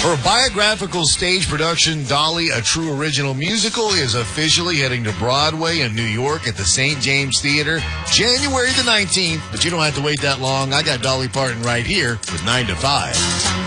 Her biographical stage production, Dolly, a true original musical, is officially heading to Broadway in New York at the St. James Theater, January the 19th. But you don't have to wait that long. I got Dolly Parton right here with 9 to 5.